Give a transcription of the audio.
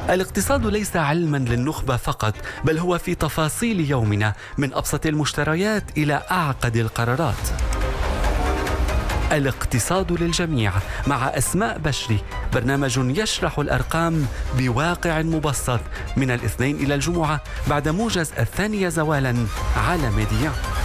الاقتصاد ليس علما للنخبة فقط، بل هو في تفاصيل يومنا، من أبسط المشتريات إلى أعقد القرارات. الاقتصاد للجميع مع أسماء بشري، برنامج يشرح الأرقام بواقع مبسط، من الاثنين إلى الجمعة بعد موجز 2 زوالا على ميديا.